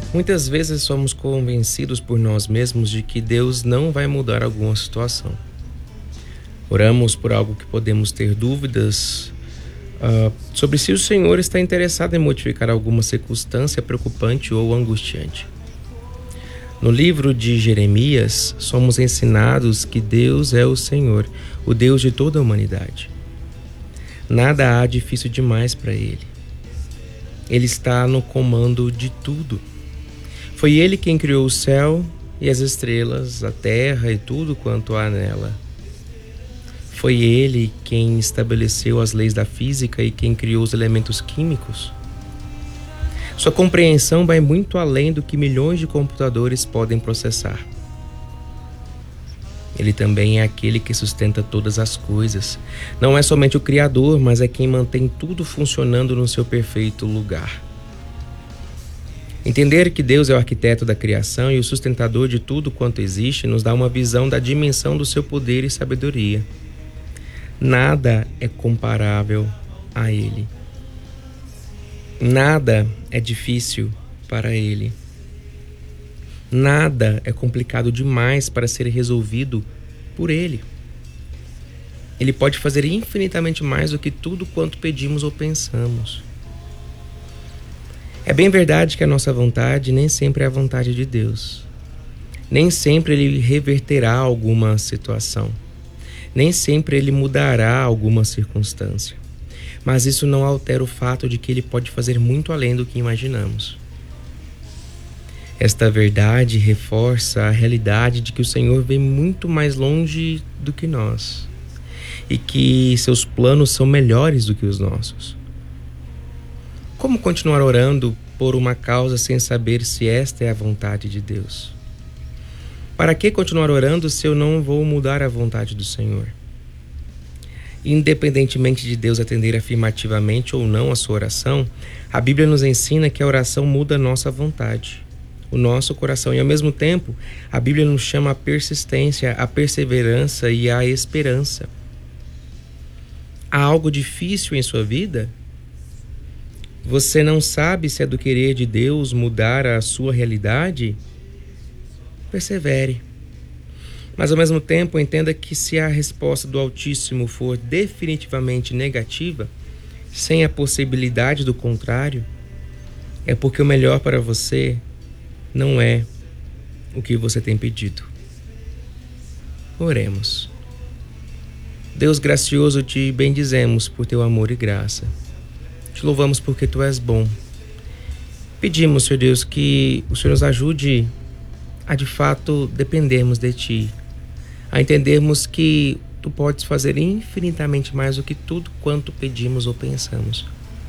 Muitas vezes somos convencidos por nós mesmos de que Deus não vai mudar alguma situação. Oramos por algo que podemos ter dúvidas sobre se o Senhor está interessado em modificar alguma circunstância preocupante ou angustiante. No livro de Jeremias, somos ensinados que Deus é o Senhor, o Deus de toda a humanidade. Nada há difícil demais para Ele. Ele está no comando de tudo. Foi Ele quem criou o céu e as estrelas, a terra e tudo quanto há nela. Foi Ele quem estabeleceu as leis da física e quem criou os elementos químicos. Sua compreensão vai muito além do que milhões de computadores podem processar. Ele também é aquele que sustenta todas as coisas. Não é somente o Criador, mas é quem mantém tudo funcionando no seu perfeito lugar. Entender que Deus é o arquiteto da criação e o sustentador de tudo quanto existe nos dá uma visão da dimensão do seu poder e sabedoria. Nada é comparável a Ele. Nada é difícil para Ele. Nada é complicado demais para ser resolvido por Ele. Ele pode fazer infinitamente mais do que tudo quanto pedimos ou pensamos. É bem verdade que a nossa vontade nem sempre é a vontade de Deus. Nem sempre Ele reverterá alguma situação. Nem sempre Ele mudará alguma circunstância. Mas isso não altera o fato de que Ele pode fazer muito além do que imaginamos. Esta verdade reforça a realidade de que o Senhor vem muito mais longe do que nós e que seus planos são melhores do que os nossos. Como continuar orando por uma causa sem saber se esta é a vontade de Deus? Para que continuar orando se eu não vou mudar a vontade do Senhor? Independentemente de Deus atender afirmativamente ou não a sua oração, a Bíblia nos ensina que a oração muda a nossa vontade, o nosso coração, e ao mesmo tempo a Bíblia nos chama à persistência, à perseverança e à esperança. Há algo difícil em sua vida? Você não sabe se é do querer de Deus mudar a sua realidade? Persevere. Mas ao mesmo tempo entenda que se a resposta do Altíssimo for definitivamente negativa, sem a possibilidade do contrário, é porque o melhor para você não é o que você tem pedido. Oremos. Deus gracioso, te bendizemos por teu amor e graça. Te louvamos porque tu és bom. Pedimos, Senhor Deus, que o Senhor nos ajude a de fato dependermos de ti, a entendermos que tu podes fazer infinitamente mais do que tudo quanto pedimos ou pensamos.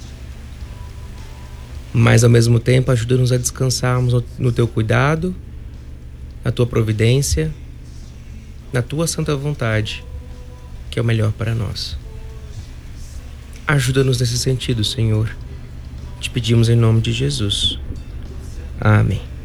Mas ao mesmo tempo ajuda-nos a descansarmos no teu cuidado, na tua providência, na tua santa vontade, que é o melhor para nós. Ajuda-nos nesse sentido, Senhor. Te pedimos em nome de Jesus. Amém.